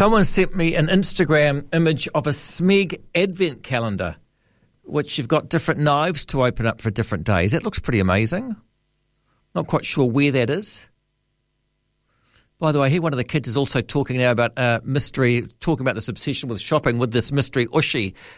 Someone sent me an Instagram image of a Smeg advent calendar, which you've got different knives to open up for different days. That looks pretty amazing. Not quite sure where that is. By the way, here one of the kids is also talking now about mystery, talking about this obsession with shopping with this mystery Ushi